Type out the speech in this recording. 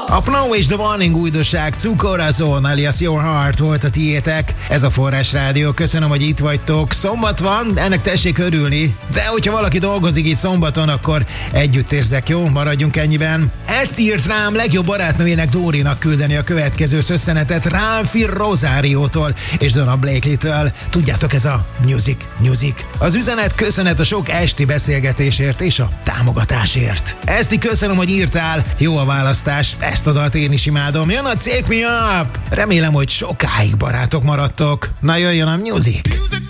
A Pno és The Warning újdonság Cucorazon alias Your Heart volt a tiétek. Ez a Forrás Rádió. Köszönöm, hogy itt vagytok. Szombat van, ennek tessék örülni. De hogyha valaki dolgozik itt szombaton, akkor együtt érzek, jó? Maradjunk ennyiben. Ezt írt rám legjobb barátnőjének Dórinak küldeni a következő szösszenetet Ralphie Rosáriótól és Donna Blakely-től. Tudjátok, ez a Music. Az üzenet köszönet a sok esti beszélgetésért és a támogatásért. Eszti, köszönöm, hogy írtál. Jó a választás. Ezt a dalt én is imádom. Jön a Take Me Up. Remélem, hogy sokáig barátok maradtok. Na jöjjön a Music.